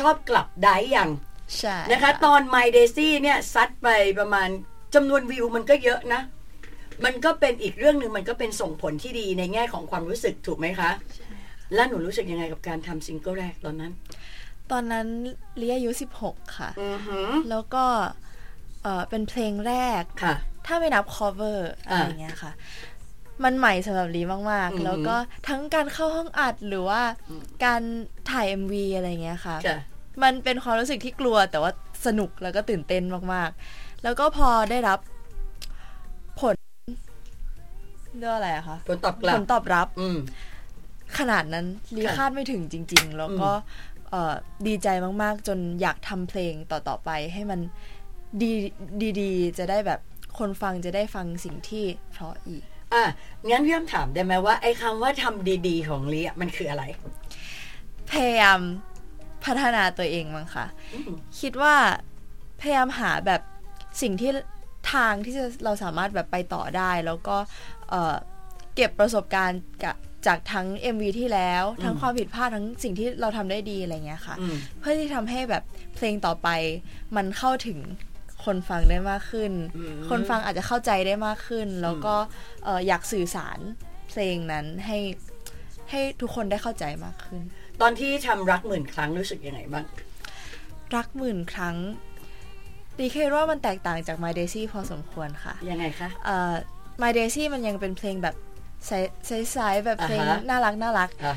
ชอบกลับได้ยังใช่นะคะตอน My Daisy เนี่ยซัดไปประมาณจำนวนวิวมันก็เยอะนะมันก็เป็นอีกเรื่องนึงมันก็เป็นส่งผลที่ดีในแง่ของความรู้สึกถูกไหมคะแล้วหนูรู้สึกยังไงกับการทำซิงเกิลแรกตอนนั้นลีอายุ16ค่ะแล้วก็เป็นเพลงแรกถ้าไม่นับ cover อะไรเงี้ยค่ะมันใหม่สำหรับลีมากๆแล้วก็ทั้งการเข้าห้องอัดหรือว่าการถ่าย MV อะไรเงี้ยค่ะมันเป็นความรู้สึกที่กลัวแต่ว่าสนุกแล้วก็ตื่นเต้นมากๆแล้วก็พอได้รับผลเรียกว่าอะไรอะคะผลตอบรับขนาดนั้นลีคาดไม่ถึงจริงๆแล้วก็ดีใจมากๆจนอยากทำเพลงต่อๆไปให้มันดีจะได้แบบคนฟังจะได้ฟังสิ่งที่เพราะอีกงั้นพี่ถามได้ไหมว่าไอ้คำว่าทำดีๆของลีมันคืออะไรพยายามพัฒนาตัวเองมั้งค่ะคิดว่าพยายามหาแบบสิ่งที่ทางที่เราสามารถแบบไปต่อได้แล้วก็เก็บประสบการณ์จากทั้ง MV ที่แล้วทั้งความผิดพลาดทั้งสิ่งที่เราทำได้ดีอะไรเงี้ยค่ะเพื่อที่ทำให้แบบเพลงต่อไปมันเข้าถึงคนฟังได้มากขึ้นคนฟังอาจจะเข้าใจได้มากขึ้นแล้วก็อยากสื่อสารเพลงนั้นให้ทุกคนได้เข้าใจมากขึ้นตอนที่ทำรักหมื่นครั้งรู้สึกยังไงบ้างรักหมื่นครั้งดีคิดว่ามันแตกต่างจาก My Daisy พอสมควรค่ะยังไงคะ My Daisy มันยังเป็นเพลงแบบใสๆแบบเพลงน่ารัก